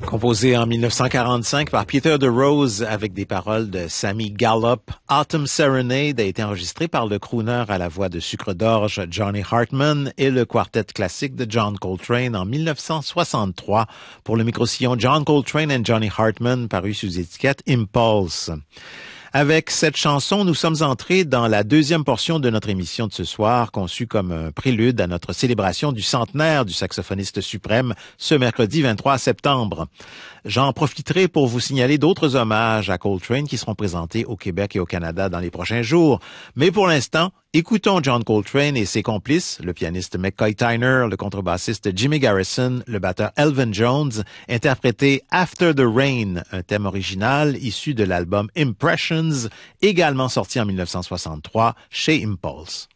Composé en 1945 par Peter DeRose avec des paroles de Sammy Gallup, Autumn Serenade a été enregistré par le crooner à la voix de sucre d'orge Johnny Hartman et le quartet classique de John Coltrane en 1963 pour le microsillon John Coltrane and Johnny Hartman paru sous étiquette Impulse. Avec cette chanson, nous sommes entrés dans la deuxième portion de notre émission de ce soir, conçue comme un prélude à notre célébration du centenaire du saxophoniste suprême ce mercredi 23 septembre. J'en profiterai pour vous signaler d'autres hommages à Coltrane qui seront présentés au Québec et au Canada dans les prochains jours. Mais pour l'instant, écoutons John Coltrane et ses complices, le pianiste McCoy Tyner, le contrebassiste Jimmy Garrison, le batteur Elvin Jones, interpréter After the Rain, un thème original issu de l'album Impressions, également sorti en 1963 chez Impulse.